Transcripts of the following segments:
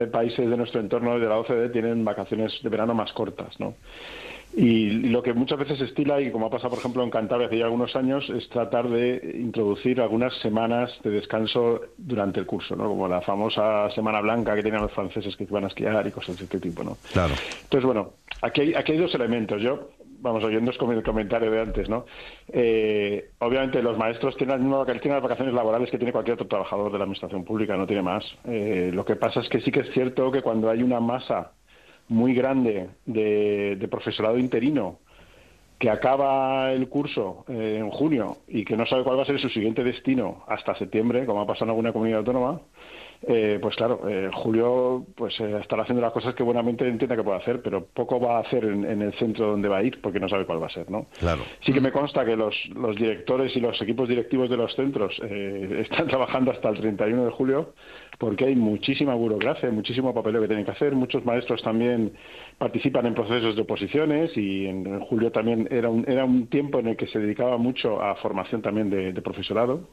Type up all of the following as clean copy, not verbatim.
países de nuestro entorno de la OCDE tienen vacaciones de verano más cortas, ¿no? Y lo que muchas veces se estila, y como ha pasado por ejemplo en Cantabria hace ya algunos años, es tratar de introducir algunas semanas de descanso durante el curso, ¿no? Como la famosa Semana Blanca que tenían los franceses que iban a esquiar y cosas de este tipo, ¿no? Claro. Entonces, bueno, aquí hay dos elementos. Vamos, oyendo el comentario de antes, ¿no? Obviamente los maestros tienen las vacaciones laborales que tiene cualquier otro trabajador de la administración pública, no tiene más. Lo que pasa es que sí que es cierto que cuando hay una masa muy grande de profesorado interino que acaba el curso en junio y que no sabe cuál va a ser su siguiente destino hasta septiembre, como ha pasado en alguna comunidad autónoma, pues claro, julio pues estará haciendo las cosas que buenamente entienda que puede hacer, pero poco va a hacer en el centro donde va a ir porque no sabe cuál va a ser, ¿no? Claro. Sí que me consta que los directores y los equipos directivos de los centros están trabajando hasta el 31 de julio porque hay muchísima burocracia, muchísimo papeleo que tienen que hacer. Muchos maestros también participan en procesos de oposiciones y en julio también era un tiempo en el que se dedicaba mucho a formación también de profesorado.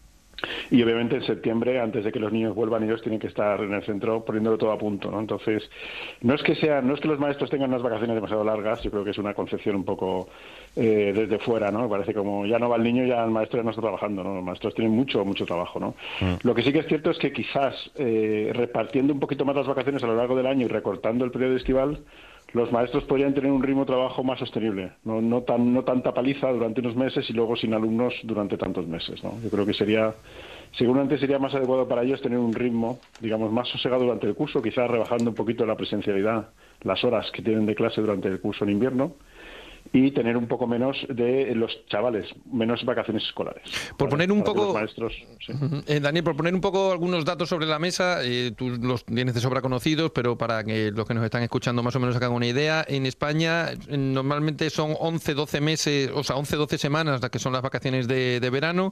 Y obviamente en septiembre, antes de que los niños vuelvan, ellos tienen que estar en el centro poniéndolo todo a punto, ¿no? Entonces, no es que los maestros tengan unas vacaciones demasiado largas, yo creo que es una concepción un poco desde fuera, ¿no? Parece como ya no va el niño, ya el maestro ya no está trabajando, ¿no? Los maestros tienen mucho trabajo, ¿no? Lo que sí que es cierto es que quizás repartiendo un poquito más las vacaciones a lo largo del año y recortando el periodo estival, los maestros podrían tener un ritmo de trabajo más sostenible, no tanta paliza durante unos meses y luego sin alumnos durante tantos meses, ¿no? Yo creo que seguramente sería más adecuado para ellos tener un ritmo, digamos, más sosegado durante el curso, quizás rebajando un poquito la presencialidad, las horas que tienen de clase durante el curso en invierno, y tener un poco menos de los chavales, menos vacaciones escolares. Por poner un poco, los maestros, sí. Daniel, por poner un poco algunos datos sobre la mesa, tú los tienes de sobra conocidos, pero para que los que nos están escuchando más o menos hagan una idea, en España normalmente son 11-12 meses, o sea, 11-12 semanas las que son las vacaciones de verano.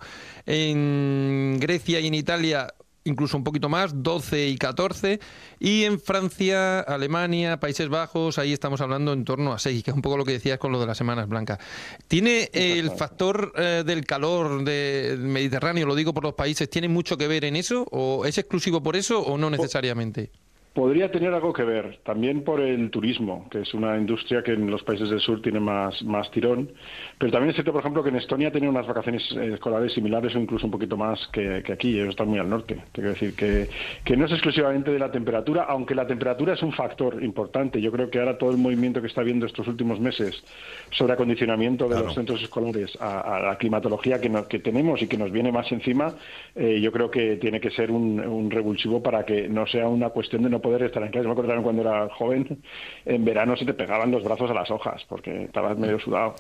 En Grecia y en Italia incluso un poquito más, 12 y 14, y en Francia, Alemania, Países Bajos, ahí estamos hablando en torno a 6, que es un poco lo que decías con lo de las semanas blancas. ¿Tiene el factor del calor del Mediterráneo, lo digo por los países, tiene mucho que ver en eso, o es exclusivo por eso o no necesariamente? Podría tener algo que ver, también por el turismo, que es una industria que en los países del sur tiene más tirón, pero también es cierto, por ejemplo, que en Estonia tienen unas vacaciones escolares similares o incluso un poquito más que aquí, ellos están muy al norte. Quiero decir que no es exclusivamente de la temperatura, aunque la temperatura es un factor importante. Yo creo que ahora todo el movimiento que está habiendo estos últimos meses sobre acondicionamiento de los centros escolares a la climatología que tenemos y que nos viene más encima, yo creo que tiene que ser un revulsivo para que no sea una cuestión de no poder estar en clase. Me acuerdo cuando era joven, en verano se te pegaban los brazos a las hojas porque estabas medio sudado.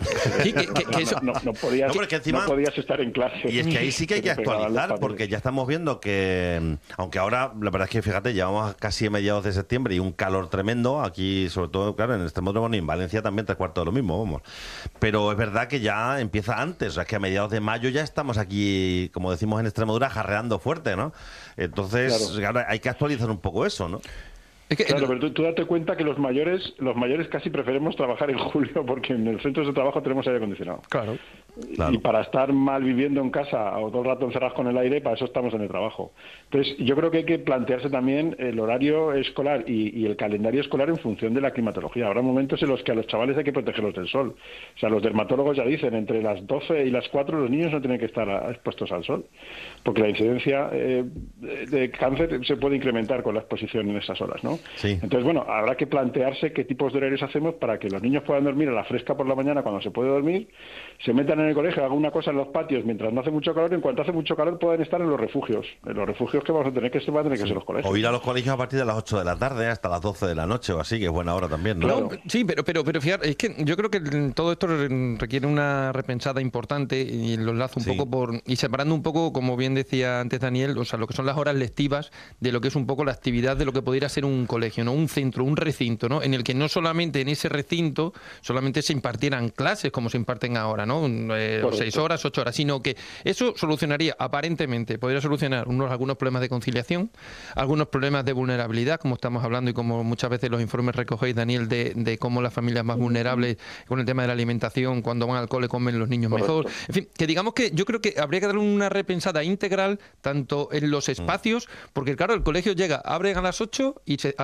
No podías estar en clase. Y es que ahí sí que hay que actualizar, porque ya estamos viendo que, aunque ahora la verdad es que fíjate, llevamos casi a mediados de septiembre y un calor tremendo aquí, sobre todo, claro, en el extremo de en Valencia también 3/4 de lo mismo, vamos. Pero es verdad que ya empieza antes, o sea, es que a mediados de mayo ya estamos aquí, como decimos en Extremadura, jarreando fuerte, ¿no? Entonces, claro, hay que actualizar un poco eso, ¿no? Claro, pero tú date cuenta que los mayores casi preferimos trabajar en julio porque en el centro de trabajo tenemos aire acondicionado. Claro. Y para estar mal viviendo en casa o todo el rato encerrados con el aire, para eso estamos en el trabajo. Entonces, yo creo que hay que plantearse también el horario escolar y el calendario escolar en función de la climatología. Habrá momentos en los que a los chavales hay que protegerlos del sol. O sea, los dermatólogos ya dicen, entre las 12 y las 4 los niños no tienen que estar expuestos al sol, porque la incidencia de cáncer se puede incrementar con la exposición en esas horas, ¿no? Sí. Entonces, bueno, habrá que plantearse qué tipos de horarios hacemos para que los niños puedan dormir a la fresca por la mañana cuando se puede dormir, se metan en el colegio, hagan una cosa en los patios mientras no hace mucho calor, y en cuanto hace mucho calor pueden estar en los refugios que vamos a tener que van a tener que ser los colegios. O ir a los colegios a partir de las 8 de la tarde hasta las 12 de la noche o así, que es buena hora también, ¿no? Claro. Sí, pero fíjate, es que yo creo que todo esto requiere una repensada importante y lo enlazo un poco y separando un poco, como bien decía antes Daniel, o sea, lo que son las horas lectivas de lo que es un poco la actividad de lo que pudiera ser un colegio, ¿no? Un centro, un recinto, ¿no? En el que no solamente en ese recinto solamente se impartieran clases como se imparten ahora, ¿no? 6 horas, 8 horas, sino que eso solucionaría, aparentemente, podría solucionar algunos problemas de conciliación, algunos problemas de vulnerabilidad, como estamos hablando y como muchas veces los informes recogéis, Daniel, de cómo las familias más vulnerables con el tema de la alimentación, cuando van al cole comen los niños mejor. En fin, que digamos que yo creo que habría que darle una repensada integral, tanto en los espacios, porque claro, el colegio llega, abren a las 8 y